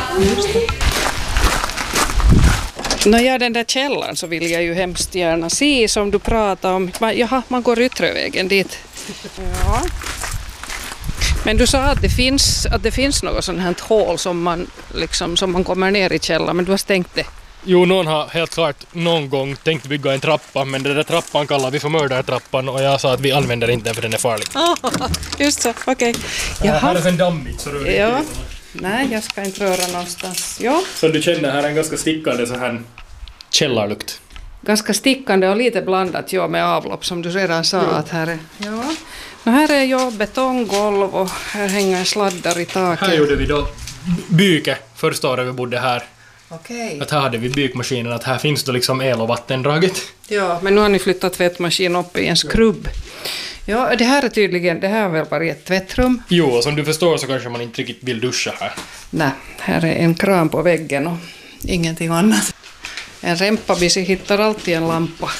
Nåja, den där källan så vill jag ju hemskt gärna se som du pratar om. Jaha, man går yttre vägen dit. Ja. Men du sa att det finns något sånt här hål som man kommer ner i källan, men du har stängt det. Jo, någon har helt klart någon gång tänkt bygga en trappa, men den där trappan kallar vi för mördartrappan och jag sa att vi använder inte den för den är farlig. Just så, okej. Ja, här är en dammigt så rör det ja. Nej, jag ska inte röra någonstans. Ja. Som du känner här är en ganska stickande så här källarlukt. Ganska stickande och lite blandat med avlopp som du redan sa att här är. Ja. Och här är ju betonggolv och här hänger sladdar i taket. Här gjorde vi då byke första året vi bodde här. Okej. Att här hade vi bykmaskinen, att här finns då liksom el- och vattendraget. Ja, men nu har ni flyttat tvättmaskin upp i en skrubb. Ja, det här är tydligen, det här har väl varit ett tvättrum? Jo, och som du förstår så kanske man inte riktigt vill duscha här. Nej, här är en kran på väggen och ingenting annat. En rempabisi hittar alltid en lampa.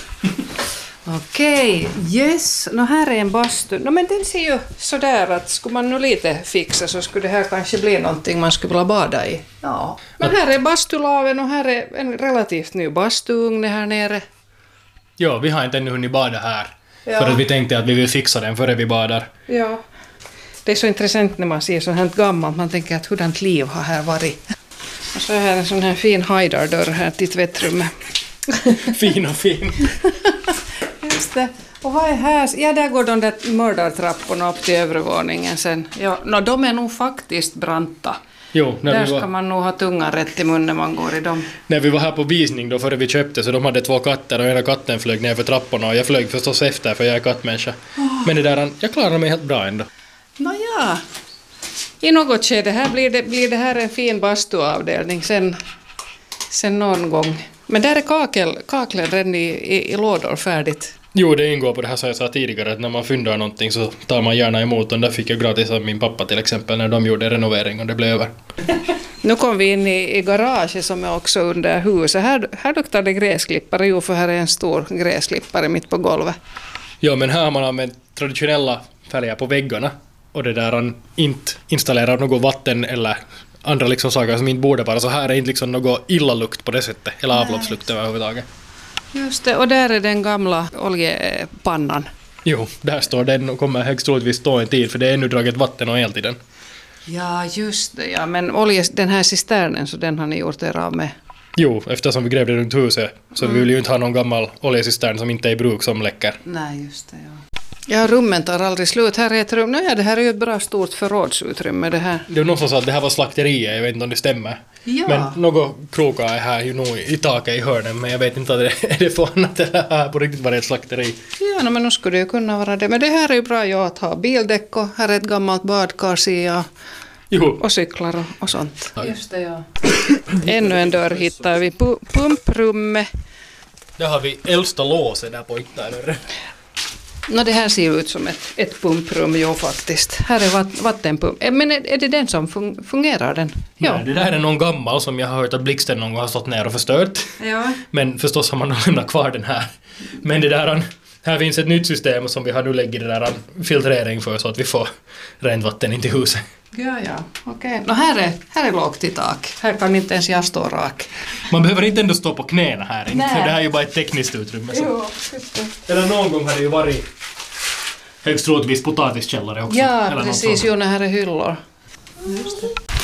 Okej, yes. Här är en bastu. Men den ser ju sådär att skulle man nu lite fixa så skulle det här kanske bli någonting man skulle vilja bada i. Ja. Men här är bastulaven och här är en relativt ny bastuugn här nere. Ja, vi har inte ännu hunnit bada här. Ja. För att vi tänkte att vi vill fixa den före vi badar. Ja. Det är så intressant när man ser så här gammalt. Man tänker att hurdant liv har här varit. Och så är här en sån här fin hajdardörr här till tvättrummet. Fin och fin. Just det. Och vad är här? Ja, där går de där mördartrapporna upp till övervåningen sen. Ja, de är nog faktiskt branta. Jo, där ska man nog ha tungan rätt i munnen när man går i dem. När vi var här på visning då före vi köpte så de hade 2 katter och ena katten flög ner för trapporna och jag flög förstås efter för jag är kattmänniska. Men det där, jag klarar mig helt bra ändå. Nåja. I något skede här blir det här en fin bastuavdelning sen någon gång. Men där är kaklen redan i lådor färdigt. Jo, det ingår på det här som jag sa tidigare att när man fyndar någonting så tar man gärna emot och där fick jag gratis av min pappa till exempel när de gjorde renovering och det blev över. Nu kom vi in i garaget som är också under huset. Här luktar det gräsklippare, jo för här är en stor gräsklippare mitt på golvet. Ja, men här har man använt traditionella färger på väggarna och det där han inte installerar något vatten eller andra liksom saker som inte borde vara så här är inte liksom något illalukt på det sättet eller avloppslukt överhuvudtaget. Just det, och där är den gamla oljepannan. Jo, där står den och kommer högst troligtvis stå en tid för det är ännu draget vatten och el till den. Ja, just det, ja. Men den här cisternen så den har ni gjort er av med. Jo, eftersom vi grävde runt huset så vi vill ju inte ha någon gammal oljecistern som inte är i bruk som läcker. Nej, just det, ja. Ja, rummen tar aldrig slut. Här är ett rum. Nej, det här är ju ett bra stort förrådsutrymme det här. Det är någon som sa att det här var slakteriet, jag vet inte om det stämmer. Ja. Men något krokar är här ju nog i taket i hörnen, men jag vet inte om det är det för annat eller här på riktigt var det ett slakteri. Ja, men nu skulle det ju kunna vara det. Men det här är ju bra att ha bildäck och här är ett gammalt badkar och cyklar och sånt. Just det, ja. Ännu en dörr hittar vi. Pumprummet. Där har vi äldsta låset där på ytterdörren. Det här ser ut som ett pumprum, jo faktiskt. Här är vattenpump. Men är det den som fungerar den? Ja. Nej, det där är någon gammal som jag har hört att blixten någon gång har stått ner och förstört. Ja. Men förstås har man lämnat kvar den här. Men det där, här finns ett nytt system som vi har nu lägger det där filtrering för så att vi får rent vatten in till huset. Ja, okej. Här är lågt i tak. Här kan inte ens jag stå rak. Man behöver inte ändå stå på knäna här. För det här är ju bara ett tekniskt utrymme. Så. Jo, just det. Eller någon gång har det ju varit högst troligtvis potatiskällare också. Ja, eller precis. Jo, här är hyllor. Just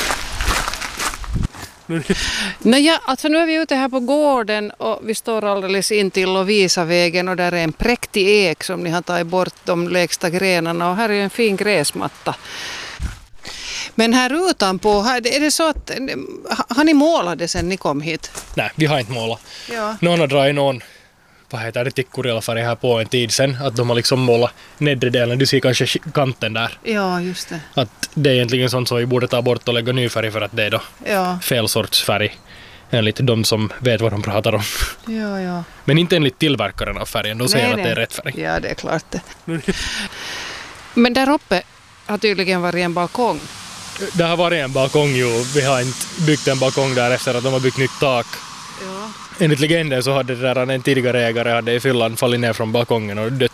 det. Alltså nu är vi ute här på gården och vi står alldeles in till Lovisavägen och där är en präktig ek som ni har tagit bort de lägsta grenarna och här är en fin gräsmatta. Men här utanpå, är det så att, har ni målat det sen ni kom hit? Nej, vi har inte målat. Ja. Någon har dragit någon, tikkurillafärg här på en tid sen, att de har liksom målat nedre delen, du ser kanske kanten där. Ja, just det. Att det är egentligen sånt som vi borde ta bort och lägga ny färg för att det är då fel sorts färg. Enligt de som vet vad de pratar om. Ja. Men inte enligt tillverkaren av färgen, de säger att det är rätt färg. Ja, det är klart det. Men där uppe har tydligen varit en balkong. Det har varit en balkong ju. Vi har inte byggt en balkong där efter att de har byggt nytt tak. Ja. Enligt legenden så hade det där en tidigare ägare hade i fyllan fallit ner från balkongen och dött